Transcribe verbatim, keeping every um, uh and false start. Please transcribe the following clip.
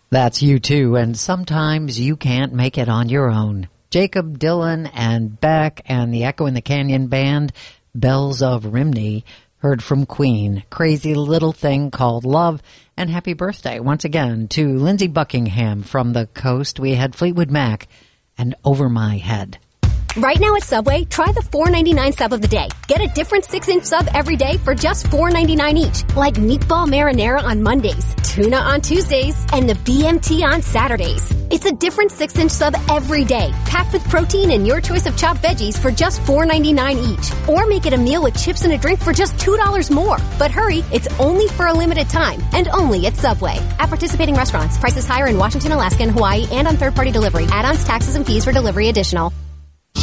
That's U two, and sometimes you can't make it on your own. Jacob Dylan and Beck and the Echo in the Canyon Band, Bells of Rhymney, heard from Queen, Crazy Little Thing Called Love, and happy birthday once again to Lindsey Buckingham from the coast. We had Fleetwood Mac and Over My Head. Right now at Subway, try the four ninety-nine sub of the day. Get a different six-inch sub every day for just four ninety-nine each. Like meatball marinara on Mondays, tuna on Tuesdays, and the B M T on Saturdays. It's a different six-inch sub every day, packed with protein and your choice of chopped veggies for just four ninety-nine each. Or make it a meal with chips and a drink for just two dollars more. But hurry, it's only for a limited time, and only at Subway. At participating restaurants, prices higher in Washington, Alaska, and Hawaii, and on third-party delivery. Add-ons, taxes, and fees for delivery additional.